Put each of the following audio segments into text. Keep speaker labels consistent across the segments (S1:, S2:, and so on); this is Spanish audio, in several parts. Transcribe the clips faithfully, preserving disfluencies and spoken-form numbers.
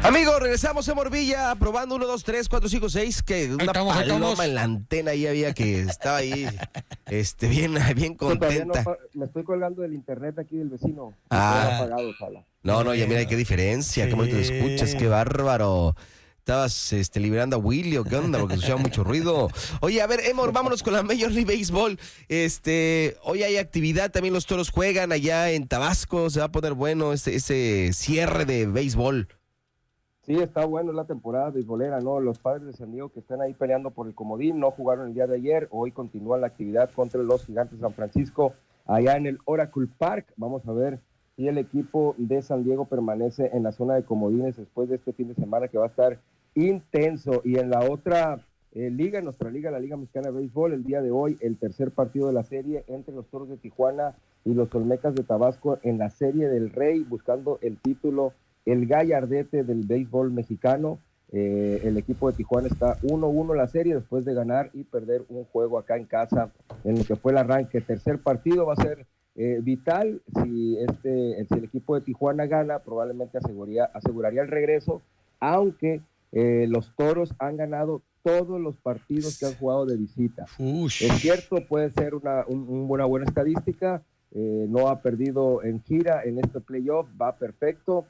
S1: Amigos, regresamos a Morvilla, probando uno, dos, tres, cuatro, cinco, seis, que una
S2: estamos,
S1: paloma en la antena ahí había que estaba ahí, este, bien, bien contenta.
S3: No, me estoy colgando del internet aquí del vecino.
S1: Ah,
S3: apagado, Sala.
S1: no, no, ya mira qué diferencia, sí. Cómo te escuchas, qué bárbaro. Estabas este, liberando a Willy, ¿o qué onda? Porque escuchaba mucho ruido. Oye, a ver, Emor, vámonos con la Major League Baseball. Este, hoy hay actividad, también los Toros juegan allá en Tabasco, se va a poner bueno ese, ese cierre de béisbol.
S3: Sí, está bueno la temporada beisbolera, ¿no? Los Padres de San Diego que están ahí peleando por el comodín, no jugaron el día de ayer, hoy continúa la actividad contra los Gigantes de San Francisco, allá en el Oracle Park. Vamos a ver si el equipo de San Diego permanece en la zona de comodines después de este fin de semana que va a estar intenso. Y en la otra eh, liga, en nuestra liga, la Liga Mexicana de Béisbol, el día de hoy, el tercer partido de la serie entre los Toros de Tijuana y los Olmecas de Tabasco en la Serie del Rey, buscando el título, el gallardete del béisbol mexicano. Eh, el equipo de Tijuana está uno uno en la serie después de ganar y perder un juego acá en casa en lo que fue el arranque. Tercer partido va a ser eh, vital. Si, este, si el equipo de Tijuana gana, probablemente aseguraría, aseguraría el regreso, aunque eh, los Toros han ganado todos los partidos que han jugado de visita. Ush. Es cierto, puede ser una, un, una buena estadística. Eh, no ha perdido en gira en este playoff, va perfecto,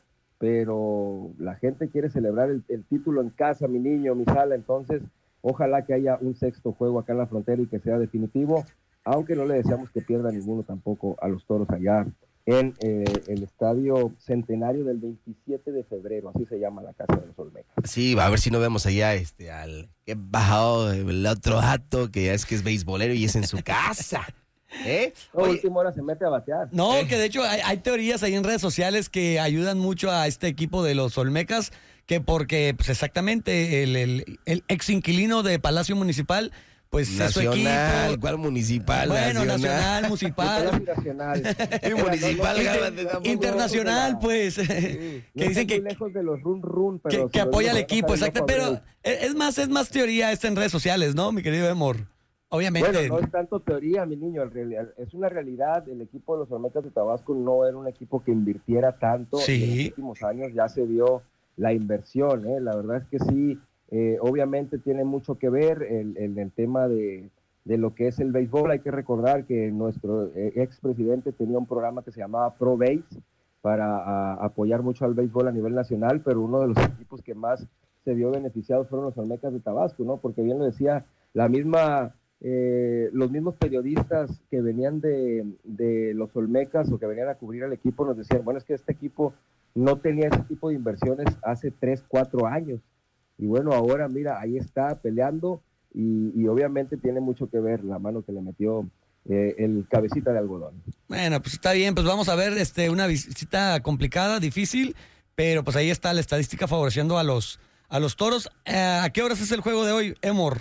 S3: pero la gente quiere celebrar el, el título en casa, mi niño, mi Sala. Entonces ojalá que haya un sexto juego acá en la frontera y que sea definitivo, aunque no le deseamos que pierda ninguno tampoco a los Toros allá en eh, el Estadio Centenario del veintisiete de febrero, así se llama la casa de los Olmecas.
S1: Sí, a ver si no vemos allá este al que bajado el otro gato que ya es que es beisbolero y es en su casa. ¿Eh?
S3: No, última hora se mete a batear.
S2: No,
S3: ¿Eh?
S2: que de hecho hay, hay teorías ahí en redes sociales que ayudan mucho a este equipo de los Olmecas, que porque pues exactamente el, el, el ex inquilino de Palacio Municipal, pues
S1: nacional,
S2: es su equipo.
S1: ¿Cuál municipal?
S2: Bueno, nacional, nacional municipal.
S3: nacional.
S1: municipal,
S2: Inter, internacional, pues.
S3: Sí,
S2: que
S3: no
S2: dicen que,
S3: lejos de los run run, pero
S2: que, que apoya al equipo, exacto. Pero es más, es más teoría esta en redes sociales, ¿no, mi querido Emor? Obviamente.
S3: Bueno, no es tanto teoría, mi niño, es una realidad. El equipo de los Olmecas de Tabasco no era un equipo que invirtiera tanto.
S2: Sí.
S3: En los últimos años ya se vio la inversión, ¿eh? La verdad es que sí, eh, obviamente tiene mucho que ver el, el, el tema de, de lo que es el béisbol. Hay que recordar que nuestro eh, expresidente tenía un programa que se llamaba Pro Base para a, apoyar mucho al béisbol a nivel nacional, pero uno de los equipos que más se vio beneficiados fueron los Olmecas de Tabasco, ¿no? Porque bien lo decía la misma... Eh, los mismos periodistas que venían de, de los Olmecas o que venían a cubrir al equipo nos decían, bueno, es que este equipo no tenía ese tipo de inversiones hace tres, cuatro años, y bueno, ahora mira, ahí está peleando y, y obviamente tiene mucho que ver la mano que le metió eh, el cabecita de algodón.
S2: Bueno, pues está bien, pues vamos a ver este una visita complicada, difícil, pero pues ahí está la estadística favoreciendo a los, a los Toros. Eh, ¿A qué horas es el juego de hoy, Emor?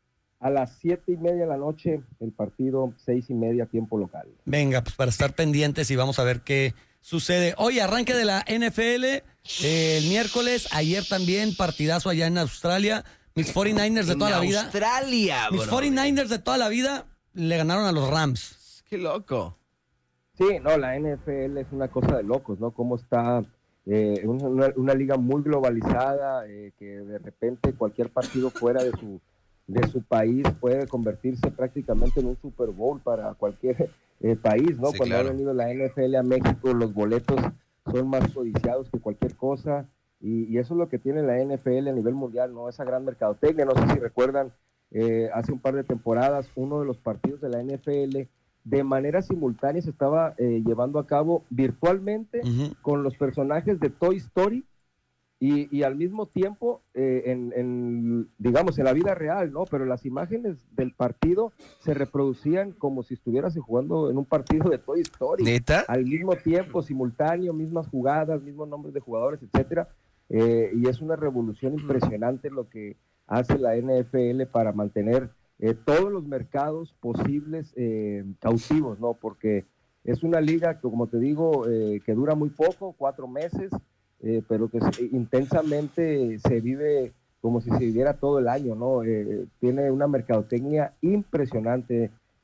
S3: A las siete y media de la noche, el partido, seis y media, tiempo local.
S2: Venga, pues para estar pendientes y vamos a ver qué sucede. Hoy arranque de la N F L, eh, el miércoles, ayer también, partidazo allá en Australia. Mis cuarenta y nueve ers de toda la vida.
S1: Australia,
S2: Mis cuarenta y nueve ers de toda la vida le ganaron a los Rams.
S1: Qué loco.
S3: Sí, no, la N F L es una cosa de locos, ¿no? Cómo está eh, una, una liga muy globalizada, eh, que de repente cualquier partido fuera de su de su país puede convertirse prácticamente en un Super Bowl para cualquier eh, país, ¿no?
S1: Sí,
S3: Cuando
S1: claro.
S3: ha venido la N F L a México, los boletos son más codiciados que cualquier cosa, y, y eso es lo que tiene la N F L a nivel mundial, ¿no? Esa gran mercadotecnia. No sé si recuerdan, eh, hace un par de temporadas, uno de los partidos de la N F L de manera simultánea se estaba eh, llevando a cabo virtualmente uh-huh. con los personajes de Toy Story, Y, y al mismo tiempo, eh, en, en, digamos, en la vida real, ¿no? Pero las imágenes del partido se reproducían como si estuvieras jugando en un partido de Toy Story.
S1: ¿Neta?
S3: Al mismo tiempo, simultáneo, mismas jugadas, mismos nombres de jugadores, etcétera. Eh, y es una revolución impresionante lo que hace la N F L para mantener eh, todos los mercados posibles eh, cautivos, ¿no? Porque es una liga que, como te digo, eh, que dura muy poco, cuatro meses, Eh, pero que se, intensamente se vive como si se viviera todo el año, ¿no? Eh, tiene una mercadotecnia impresionante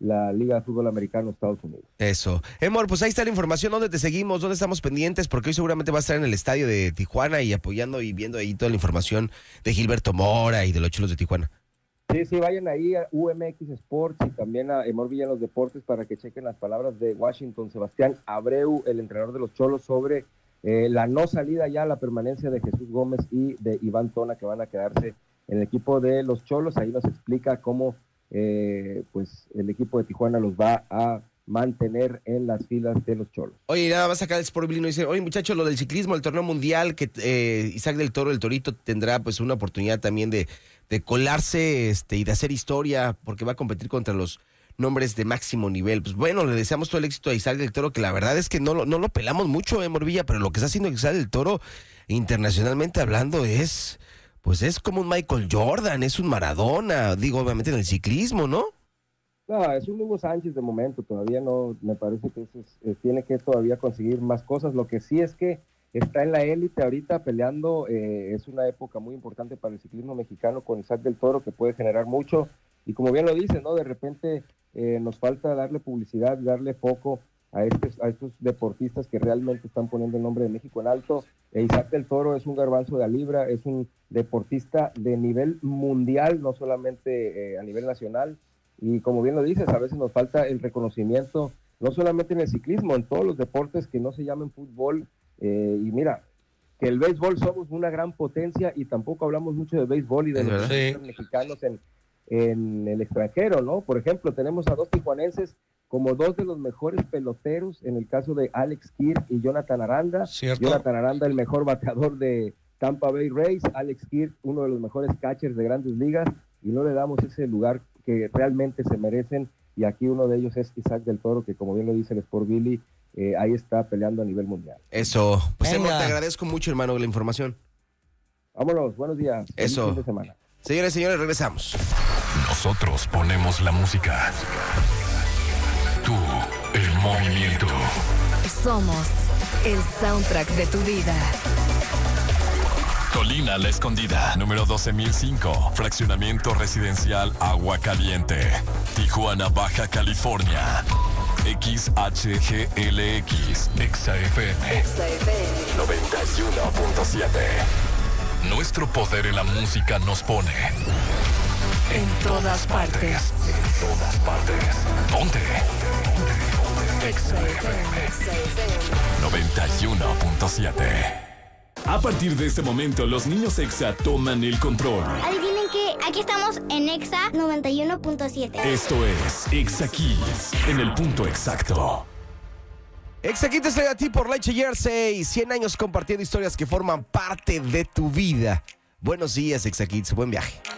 S3: la Liga de Fútbol Americano de Estados Unidos.
S1: Eso. Emor, pues ahí está la información. ¿Dónde te seguimos? ¿Dónde estamos pendientes? Porque hoy seguramente va a estar en el estadio de Tijuana y apoyando y viendo ahí toda la información de Gilberto Mora y de los Cholos de Tijuana.
S3: Sí, sí, vayan ahí a U M X Sports y también a Emor Villa en los Deportes para que chequen las palabras de Washington Sebastián Abreu, el entrenador de los Cholos, sobre eh, la no salida ya, la permanencia de Jesús Gómez y de Iván Tona, que van a quedarse en el equipo de los Cholos. Ahí nos explica cómo eh, pues el equipo de Tijuana los va a mantener en las filas de los Cholos.
S1: Oye, nada más acá el Sport Billy nos dice, oye muchachos, lo del ciclismo, el torneo mundial, que eh, Isaac del Toro, el Torito, tendrá pues una oportunidad también de, de colarse este y de hacer historia, porque va a competir contra los nombres de máximo nivel. Pues bueno, le deseamos todo el éxito a Isaac del Toro, que la verdad es que no lo, no lo pelamos mucho, eh, Morvilla, pero lo que está haciendo Isaac del Toro, internacionalmente hablando, es pues es como un Michael Jordan, es un Maradona, digo, obviamente en el ciclismo, ¿no?
S3: No, es un Hugo Sánchez de momento, todavía no, me parece que eso es, eh, tiene que todavía conseguir más cosas. Lo que sí es que está en la élite ahorita peleando, eh, es una época muy importante para el ciclismo mexicano con Isaac del Toro, que puede generar mucho, y como bien lo dice, ¿no? De repente eh, nos falta darle publicidad, darle foco a estos, a estos deportistas que realmente están poniendo el nombre de México en alto. E Isaac del Toro es un garbanzo de a libra, es un deportista de nivel mundial, no solamente eh, a nivel nacional. Y como bien lo dices, a veces nos falta el reconocimiento, no solamente en el ciclismo, en todos los deportes que no se llamen fútbol. Eh, y mira, que el béisbol somos una gran potencia y tampoco hablamos mucho de béisbol y de los
S2: sí.
S3: mexicanos en, en el extranjero, ¿no? Por ejemplo, tenemos a dos tijuanenses como dos de los mejores peloteros, en el caso de Alex Kirk y Jonathan Aranda.
S2: ¿Cierto?
S3: Jonathan Aranda, el mejor bateador de Tampa Bay Rays, Alex Kirk, uno de los mejores catchers de Grandes Ligas, y no le damos ese lugar que realmente se merecen, y aquí uno de ellos es Isaac del Toro, que como bien lo dice el Sport Billy, eh, ahí está peleando a nivel mundial.
S1: Eso, pues
S2: Venga.
S1: Emor, te agradezco mucho, hermano, la información.
S3: Vámonos, buenos días. Feliz
S1: Eso.
S3: fin de semana.
S1: Señores, señores, regresamos.
S4: Nosotros ponemos la música. Tú, el movimiento.
S5: Somos el soundtrack de tu vida.
S4: Colina La Escondida, número doce mil cinco, fraccionamiento residencial Agua Caliente, Tijuana, Baja California. X H G L X, Exa F M,
S5: Exa F M.
S4: noventa y uno punto siete. Nuestro poder en la música nos pone
S5: En todas partes.
S4: En todas partes. Ponte. Exa F M
S5: Exa F M.
S4: noventa y uno punto siete. A partir de este momento, los niños Exa toman el control.
S6: Adivinen que aquí estamos en Exa noventa y uno punto siete.
S4: Esto es Exa Kids, en el punto exacto.
S1: Exa Kids te trae a ti por Leche Jersey. cien años compartiendo historias que forman parte de tu vida. Buenos días, Exa Kids. Buen viaje.